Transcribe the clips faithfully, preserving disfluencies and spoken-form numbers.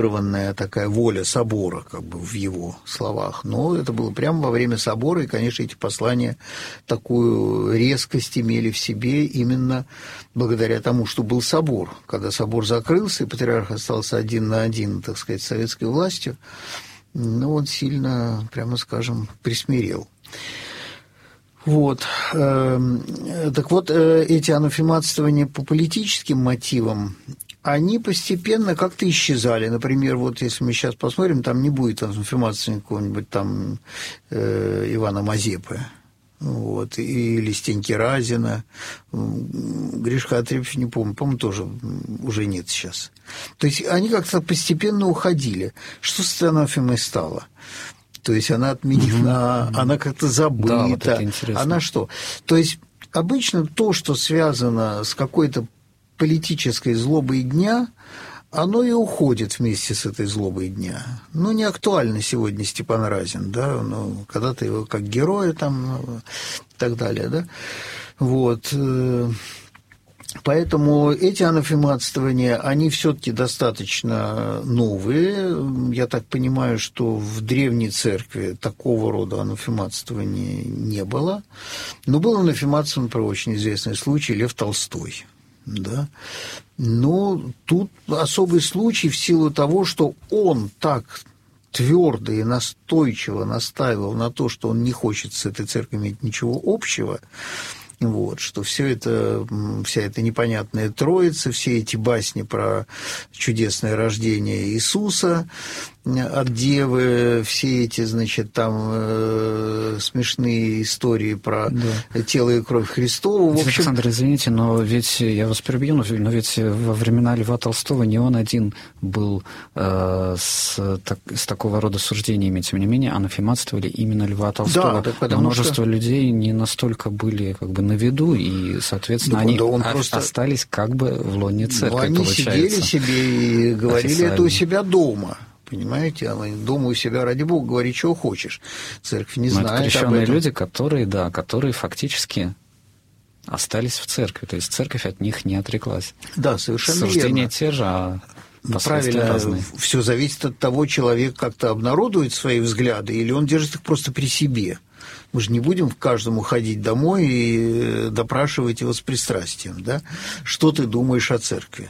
такая воля собора, как бы в его словах. Но это было прямо во время собора, и, конечно, эти послания такую резкость имели в себе именно благодаря тому, что был собор. Когда собор закрылся, и патриарх остался один на один, так сказать, с советской властью, ну, он сильно, прямо скажем, присмирел. Вот. Так вот, эти анафематствования по политическим мотивам, они постепенно как-то исчезали. Например, вот если мы сейчас посмотрим, там не будет анафематствования какого-нибудь там э, Ивана Мазепы, вот, или Стеньки Разина, Гришка Отрепьев, не помню, по-моему, тоже уже нет сейчас. То есть они как-то постепенно уходили. Что с анафемой стало? То есть она отменена, mm-hmm. она как-то забыта. Да, вот это интересно. Она что? То есть обычно то, что связано с какой-то политической злобой дня, оно и уходит вместе с этой злобой дня. Ну, не актуально сегодня Степан Разин, да, ну, когда-то его как героя там и так далее, да. Вот. Поэтому эти анафематствования, они все-таки достаточно новые. Я так понимаю, что в древней церкви такого рода анафематствования не было. Но был анафематствован, например, очень известный случай, Лев Толстой. Да? Но тут особый случай в силу того, что он так твердо и настойчиво настаивал на то, что он не хочет с этой церковью иметь ничего общего. Вот, что все это, вся эта непонятная троица, все эти басни про чудесное рождение Иисуса от Девы, все эти, значит, там э, смешные истории про да. тело и кровь Христову. В общем... Александр, извините, но ведь, я вас перебью, но ведь во времена Льва Толстого не он один был э, с, так, с такого рода суждениями, тем не менее, анафематствовали именно Льва Толстого. Да, так, множество что... людей не настолько были как бы на виду, и, соответственно, да, они да он просто... остались как бы в лоне церкви, ну, они получается. сидели себе и говорили это у себя дома. Понимаете, а дома у себя, ради бога, говори, чего хочешь. Церковь не знает об этом. Это крещенные люди, которые, да, которые фактически остались в церкви. То есть церковь от них не отреклась. Да, совершенно верно. Суждения те же, а последствия разные. Все зависит от того, человек как-то обнародует свои взгляды, или он держит их просто при себе. Мы же не будем к каждому ходить домой и допрашивать его с пристрастием, да? Что ты думаешь о церкви?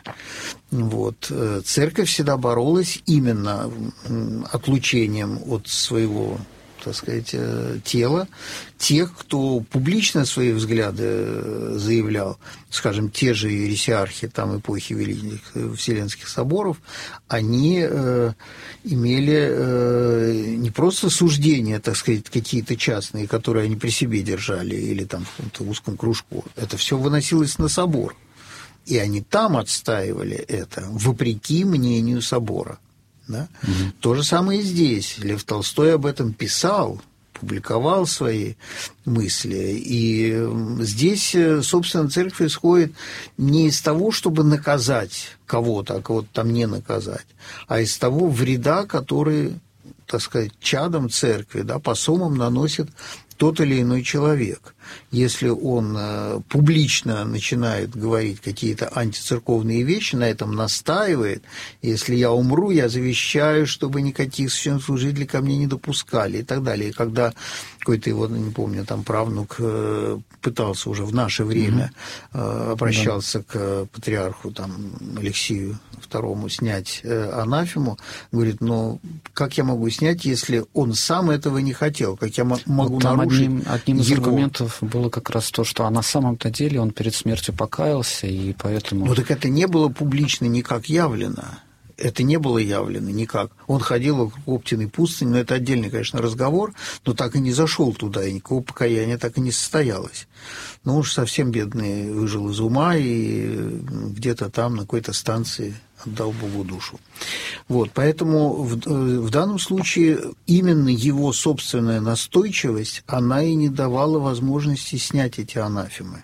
Вот. Церковь всегда боролась именно отлучением от своего, так сказать, тела тех, кто публично свои взгляды заявлял, скажем, те же ересиархи там, эпохи Великих Вселенских соборов, они э, имели э, не просто суждения, так сказать, какие-то частные, которые они при себе держали, или там в каком-то узком кружку. Это все выносилось на собор. И они там отстаивали это, вопреки мнению собора. Да? Угу. То же самое и здесь. Лев Толстой об этом писал, публиковал свои мысли. И здесь, собственно, церковь исходит не из того, чтобы наказать кого-то, а кого-то там не наказать, а из того вреда, который, так сказать, чадом церкви, да, посомам наносит тот или иной человек. Если он э, публично начинает говорить какие-то антицерковные вещи, на этом настаивает, если я умру, я завещаю, чтобы никаких священнослужителей ко мне не допускали и так далее. И когда какой-то его, не помню, там правнук э, пытался уже в наше время, э, обращался да. к патриарху там, Алексею второму снять э, анафему, говорит, ну, как я могу снять, если он сам этого не хотел? Как я могу вот нарушить одним, одним из его... аргументов было как раз то, что а на самом-то деле он перед смертью покаялся, и поэтому... Ну, так это не было публично никак явлено. Это не было явлено никак. Он ходил вокруг Оптиной пустыни, но это отдельный, конечно, разговор, но так и не зашел туда, и никакого покаяния так и не состоялось. Ну, уж совсем бедный выжил из ума и где-то там на какой-то станции отдал Богу душу. Вот, поэтому в, в данном случае именно его собственная настойчивость, она и не давала возможности снять эти анафемы.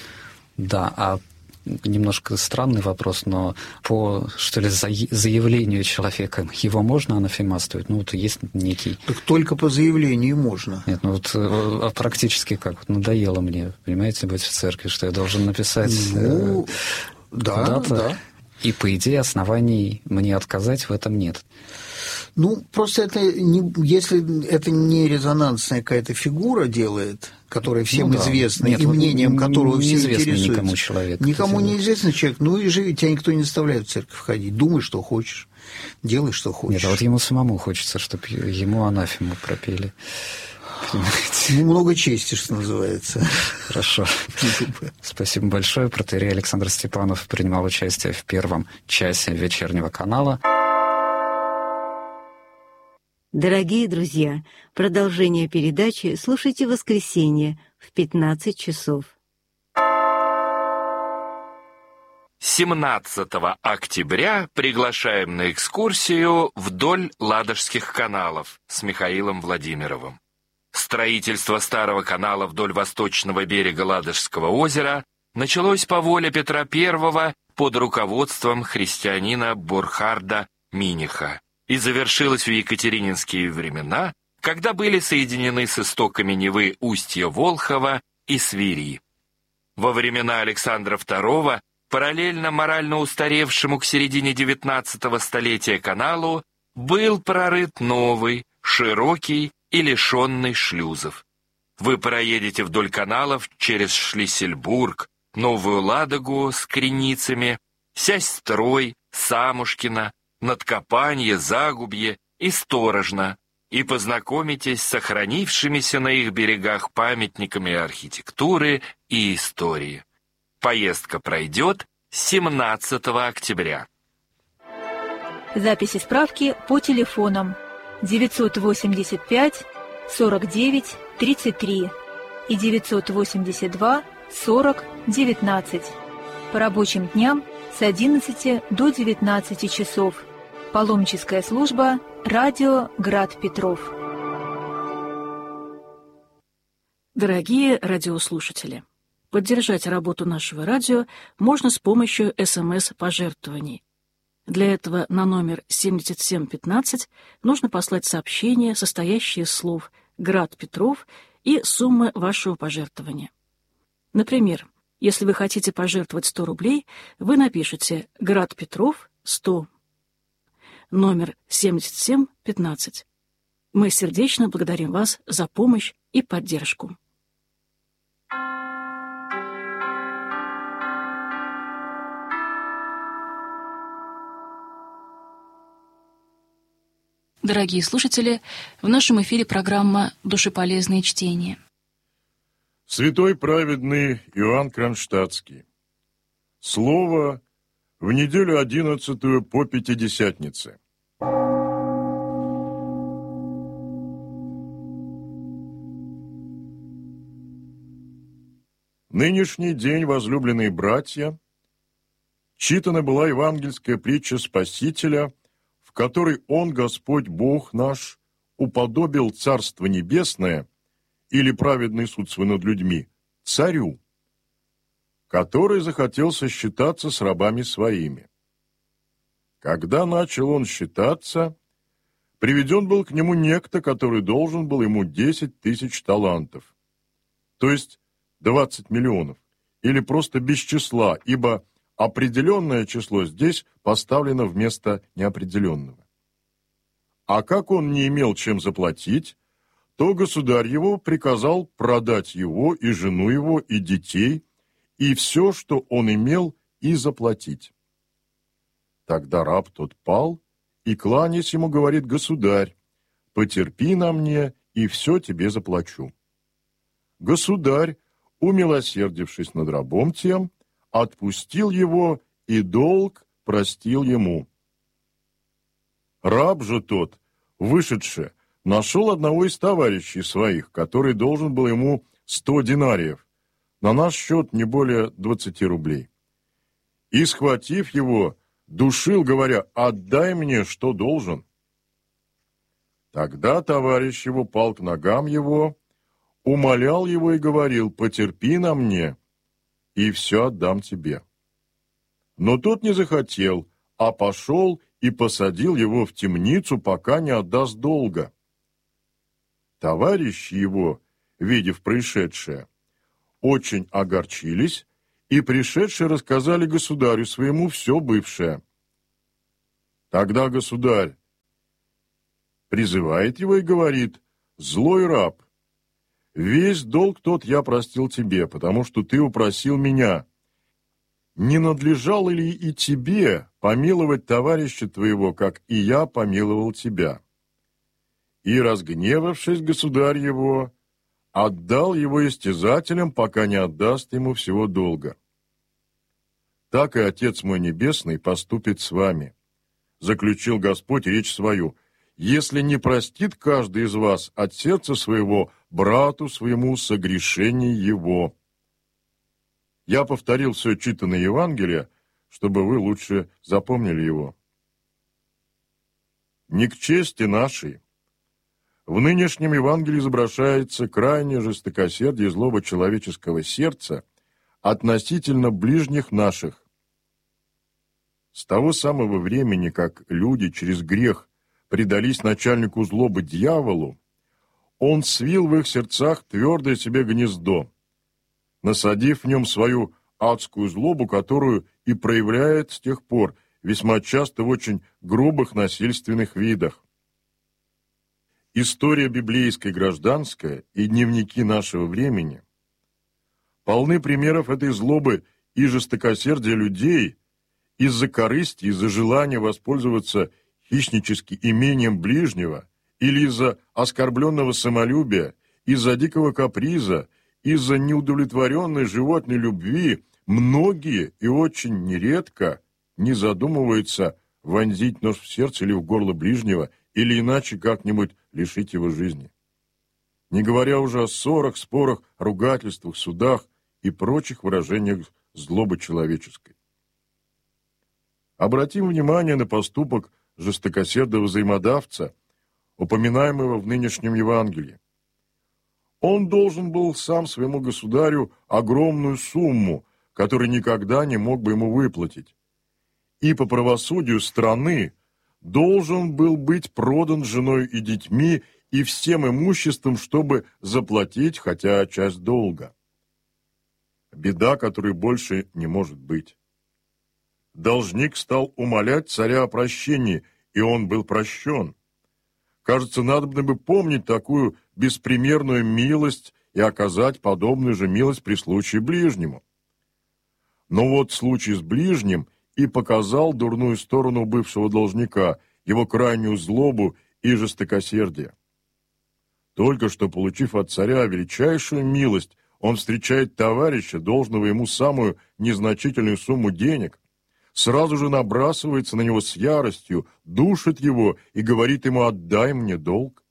Да, а немножко странный вопрос, но по, что ли, заявлению человека его можно анафематствовать? Ну, вот есть некий... Так только по заявлению можно. Нет, ну вот а практически как? Вот надоело мне, понимаете, быть в церкви, что я должен написать ну, э, да, куда-то... да. И, по идее, оснований мне отказать в этом нет. Ну, просто это не, если это не резонансная какая-то фигура делает, которая всем ну, да. известна, Нет, и мнением которого все интересуются. Никому человек. Никому неизвестный человек. Ну и живи, тебя никто не заставляет в церковь ходить. Думай, что хочешь. Делай, что хочешь. Нет, а вот ему самому хочется, чтобы ему анафему пропели. Ну, много чести, что называется. Хорошо. Спасибо большое. Протоиерей Александр Степанов принимал участие в первом часе вечернего канала. Дорогие друзья, продолжение передачи слушайте в воскресенье в пятнадцать часов. семнадцатого октября приглашаем на экскурсию вдоль Ладожских каналов с Михаилом Владимировым. Строительство старого канала вдоль восточного берега Ладожского озера началось по воле Петра Первого под руководством христианина Бурхарда Миниха и завершилось в екатерининские времена, когда были соединены с истоками Невы устья Волхова и Свири. Во времена Александра Второго параллельно морально устаревшему к середине девятнадцатого столетия каналу был прорыт новый, широкий и лишенный шлюзов. Вы проедете вдоль каналов через Шлиссельбург, Новую Ладогу с Креницами, Сясь-Строй, Самушкино, Надкопанье, Загубье и Сторожно и познакомитесь с сохранившимися на их берегах памятниками архитектуры и истории. Поездка пройдет семнадцатого октября. Записи справки по телефонам девятьсот восемьдесят пять сорок девять тридцать три и девятьсот восемьдесят два сорок девятнадцать. По рабочим дням с одиннадцати до девятнадцати часов. Паломническая служба «Радио Град Петров». Дорогие радиослушатели, поддержать работу нашего радио можно с помощью СМС-пожертвований. Для этого на номер семьдесят семь пятнадцать нужно послать сообщение, состоящее из слов «Град Петров» и суммы вашего пожертвования. Например, если вы хотите пожертвовать сто рублей, вы напишите «Град Петров сто». Номер семьдесят семь пятнадцать. Мы сердечно благодарим вас за помощь и поддержку. Дорогие слушатели, в нашем эфире программа «Душеполезные чтения». Святой праведный Иоанн Кронштадтский. Слово в неделю одиннадцатую по Пятидесятнице. Нынешний день, возлюбленные братья, читана была евангельская притча Спасителя, в которой Он, Господь Бог наш, уподобил Царство Небесное или праведный суд свой над людьми царю, который захотел сосчитаться с рабами своими. Когда начал он считаться, приведен был к нему некто, который должен был ему десять тысяч талантов, то есть двадцать миллионов, или просто без числа, ибо определенное число здесь поставлено вместо неопределенного. А как он не имел чем заплатить, то государь его приказал продать его и жену его, и детей, и все, что он имел, и заплатить. Тогда раб тот пал, и, кланяясь ему, говорит: «Государь, потерпи на мне, и все тебе заплачу». Государь, умилосердившись над рабом тем, отпустил его и долг простил ему. Раб же тот, вышедший, нашел одного из товарищей своих, который должен был ему сто динариев, на наш счет не более двадцати рублей. И, схватив его, душил, говоря: «Отдай мне, что должен». Тогда товарищ его пал к ногам его, умолял его и говорил: «Потерпи на мне, и все отдам тебе». Но тот не захотел, а пошел и посадил его в темницу, пока не отдаст долга. Товарищи его, видев происшедшее, очень огорчились и пришедшие рассказали государю своему все бывшее. Тогда государь призывает его и говорит: «Злой раб, весь долг тот я простил тебе, потому что ты упросил меня. Не надлежало ли и тебе помиловать товарища твоего, как и я помиловал тебя?» И, разгневавшись, государь его отдал его истязателям, пока не отдаст ему всего долга. Так и Отец мой Небесный поступит с вами, заключил Господь речь свою, если не простит каждый из вас от сердца своего брату своему согрешение его. Я повторил все читанное Евангелие, чтобы вы лучше запомнили его. Не к чести нашей. В нынешнем Евангелии изображается крайнее жестокосердие и злоба человеческого сердца относительно ближних наших. С того самого времени, как люди через грех предались начальнику злобы дьяволу, он свил в их сердцах твердое себе гнездо, насадив в нем свою адскую злобу, которую и проявляет с тех пор, весьма часто в очень грубых насильственных видах. История библейская и гражданская и дневники нашего времени полны примеров этой злобы и жестокосердия людей из-за корысти, из-за желания воспользоваться хищнически имением ближнего или из-за оскорбленного самолюбия, из-за дикого каприза, из-за неудовлетворенной животной любви. Многие и очень нередко не задумываются вонзить нож в сердце или в горло ближнего, или иначе как-нибудь лишить его жизни. Не говоря уже о ссорах, спорах, ругательствах, судах и прочих выражениях злобы человеческой. Обратим внимание на поступок жестокосердого взаимодавца, упоминаемого в нынешнем Евангелии. Он должен был сам своему государю огромную сумму, которую никогда не мог бы ему выплатить, и по правосудию страны должен был быть продан женой и детьми и всем имуществом, чтобы заплатить хотя часть долга. Беда, которой больше не может быть. Должник стал умолять царя о прощении, и он был прощен. Кажется, надобно бы помнить такую беспримерную милость и оказать подобную же милость при случае ближнему. Но вот случай с ближним и показал дурную сторону бывшего должника, его крайнюю злобу и жестокосердие. Только что получив от царя величайшую милость, он встречает товарища, должного ему самую незначительную сумму денег, сразу же набрасывается на него с яростью, душит его и говорит ему: «Отдай мне долг».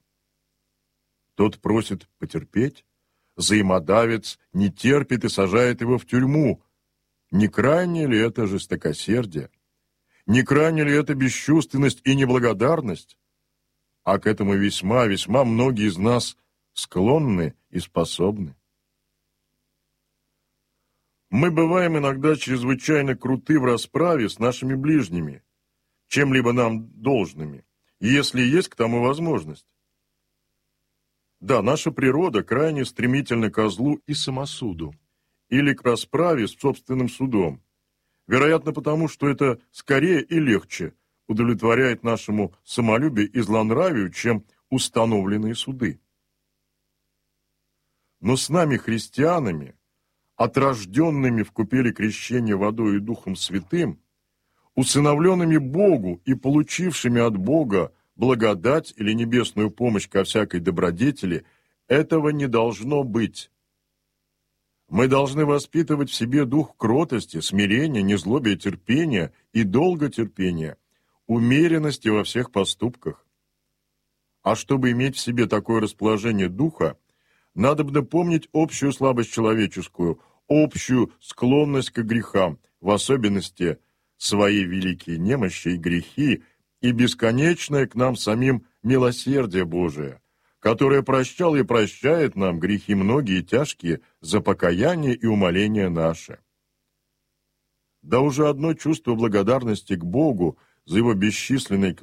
Тот просит потерпеть, взаимодавец не терпит и сажает его в тюрьму. Не крайне ли это жестокосердие? Не крайне ли это бесчувственность и неблагодарность? А к этому весьма, весьма многие из нас склонны и способны. Мы бываем иногда чрезвычайно круты в расправе с нашими ближними, чем-либо нам должными, если есть к тому возможность. Да, наша природа крайне стремительна к злу и самосуду, или к расправе с собственным судом, вероятно потому, что это скорее и легче удовлетворяет нашему самолюбию и злонравию, чем установленные суды. Но с нами, христианами, отрожденными в купели крещения водой и Духом Святым, усыновленными Богу и получившими от Бога благодать или небесную помощь ко всякой добродетели, этого не должно быть. Мы должны воспитывать в себе дух кротости, смирения, незлобия, терпения и долготерпения, умеренности во всех поступках. А чтобы иметь в себе такое расположение духа, надобно помнить общую слабость человеческую, общую склонность к грехам, в особенности свои великие немощи и грехи, и бесконечное к нам самим милосердие Божие, которое прощало и прощает нам грехи многие и тяжкие за покаяние и умоление наше. Да уже одно чувство благодарности к Богу за его бесчисленные к